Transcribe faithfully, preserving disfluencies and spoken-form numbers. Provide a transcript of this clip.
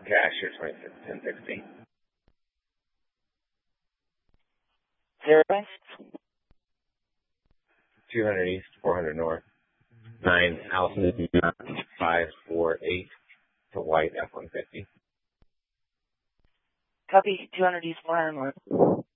Cash, you're twenty-six, ten sixty. Zero. two hundred east, four hundred north. nine Allison, five four eight to White, F one fifty. Copy, two hundred east, four hundred north.